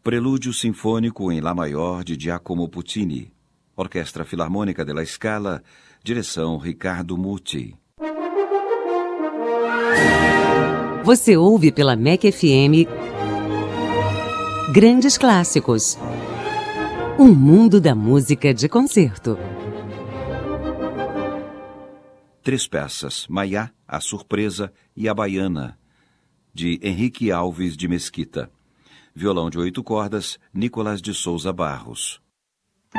Prelúdio Sinfônico em Lá Maior de Giacomo Puccini. Orquestra Filarmônica della Scala. Direção Riccardo Muti. Você ouve pela MEC FM Grandes Clássicos. Um mundo da música de concerto. 3 peças: Maiá, A Surpresa e A Baiana, de Henrique Alves de Mesquita. Violão de 8 cordas, Nicolas de Souza Barros.